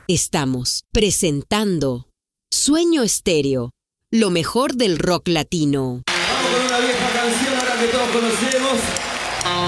Estamos presentando Sueño Estéreo, lo mejor del rock latino. Vamos con una vieja canción ahora que todos conocemos.